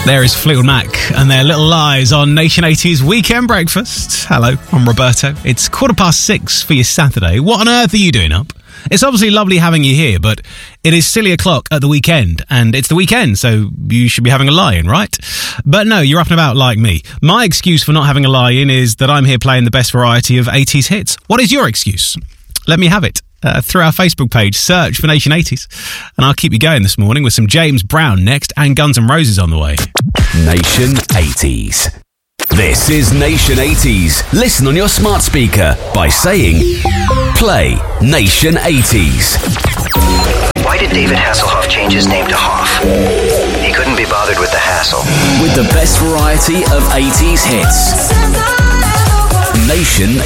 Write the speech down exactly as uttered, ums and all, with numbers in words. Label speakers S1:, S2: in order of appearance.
S1: There is Fleetwood Mac and their Little Lies on Nation eighties Weekend Breakfast. Hello, I'm Roberto. It's quarter past six for your Saturday. What on earth are you doing up? It's obviously lovely having you here, but it is silly o'clock at the weekend, and it's the weekend, so you should be having a lie-in, right? But no, you're up and about like me. My excuse for not having a lie-in is that I'm here playing the best variety of eighties hits. What is your excuse? Let me have it. Uh, through our Facebook page, search for Nation eighties. And I'll keep you going this morning with some James Brown next and Guns N' Roses on the way.
S2: Nation eighties. This is Nation eighties. Listen on your smart speaker by saying, play Nation eighties.
S3: Why did David Hasselhoff change his name to Hoff? He couldn't be bothered with the hassle.
S2: With the best variety of eighties hits. Nation